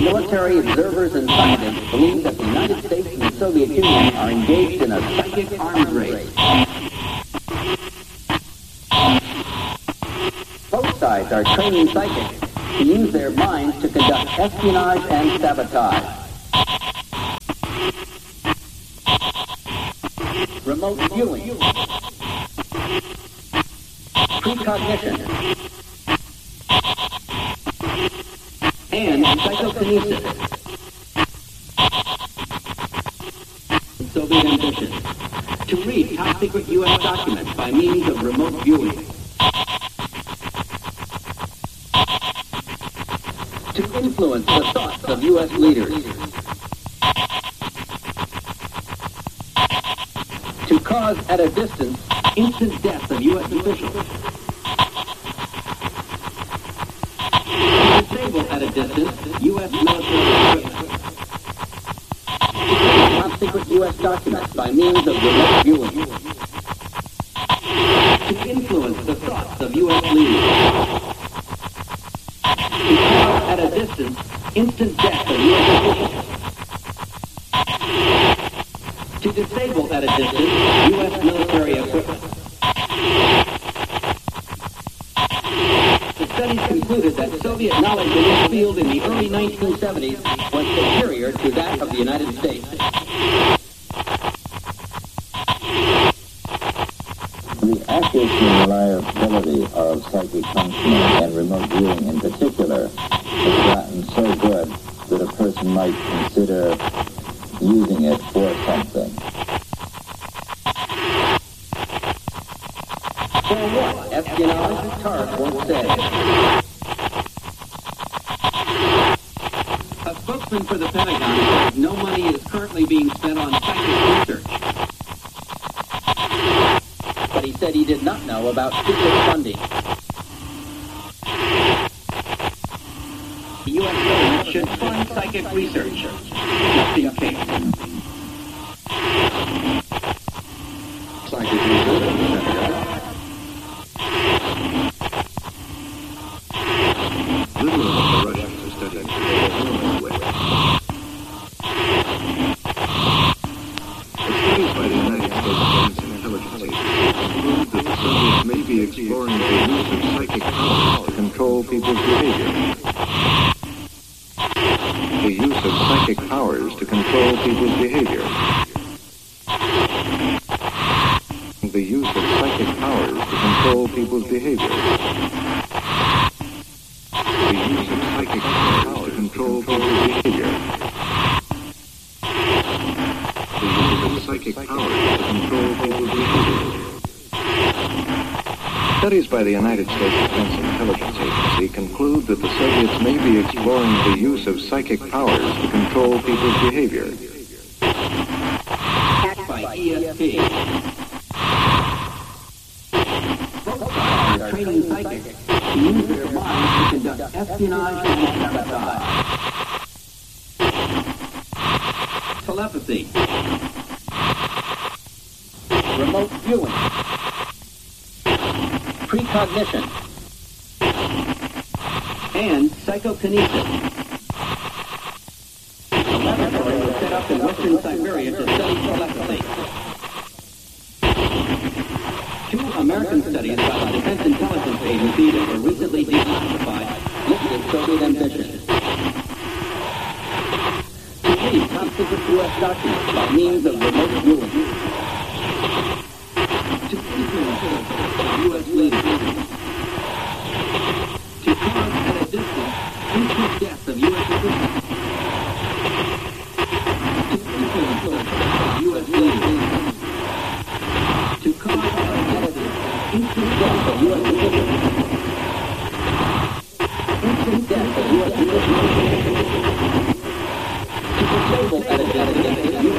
Military observers and scientists believe that the United States and the Soviet Union are engaged in a psychic arms race. Both sides are training psychics to use their minds to conduct espionage and sabotage. Remote viewing, precognition, and psychokinesis. Soviet ambition to read top-secret U.S. documents by means of remote viewing. To influence the thoughts of U.S. leaders. To cause at a distance instant death of U.S. officials. To disable at a distance U.S. military equipment. Top-secret U.S. documents by means of remote viewing. To influence the thoughts of U.S. leaders. To cause at a distance instant death of U.S. officials. To disable at a distance U.S. military equipment. The studies concluded that Soviet knowledge in this field in the early 1970s was superior to that of the United States. The accuracy and reliability of psychic functioning and remote viewing in particular has gotten so good that a person might consider using it for something. For what? Espionage? Tarp won't say. A spokesman for the Pentagon says no money is currently being spent on psychic research. But he said he did not know about secret funding. The U.S. government should fund psychic research. Nothing case. Psychic research. Little of the Russians are studying today. Studies by the United States Defense Intelligence Agency conclude that the Soviets may be exploring the use of psychic powers to control people's behavior. The use of psychic powers to control people's behavior. The use of psychic powers to control people's behavior. The use of psychic powers to control people's behavior. The use of psychic powers to control people's behavior. Studies by the United States Defense Intelligence Agency conclude that the Soviets may be exploring the use of psychic powers to control people's behavior. Hacked by ESP. Both sides are training psychics to use their minds to conduct espionage and sabotage. Telepathy. Remote viewing. Precognition. And psychokinesis. A laboratory was set up in western Siberia to study telepathy. 2 American studies by the Defense Intelligence Agency that were recently declassified looked at Soviet ambitions. To read top-secret U.S. documents by means of remote viewing. To influence U.S. leaders. To cause at a distance instant death of U.S. officials. To influence U.S. leaders. To cause at a distance instant death of U.S. officials. Instant death of U.S. officials. To disable at a distance U.S.